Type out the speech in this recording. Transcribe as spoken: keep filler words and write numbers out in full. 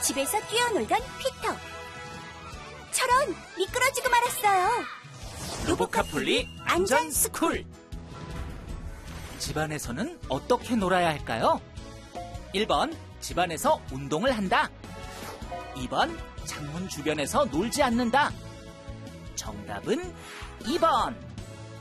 집에서 뛰어놀던 피터. 철원 미끄러지고 말았어요. 로보카폴리 안전스쿨. 집안에서는 어떻게 놀아야 할까요? 일 번 집안에서 운동을 한다. 이 번 창문 주변에서 놀지 않는다. 정답은 이 번.